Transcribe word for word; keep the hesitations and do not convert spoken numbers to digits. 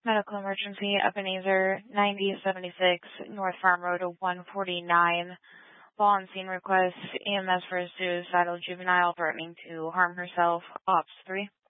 Medical emergency, Ebenezer, ninety seventy-six, North Farm Road, one forty-nine. Ball on scene request, E M S for a suicidal juvenile threatening to harm herself, Ops three.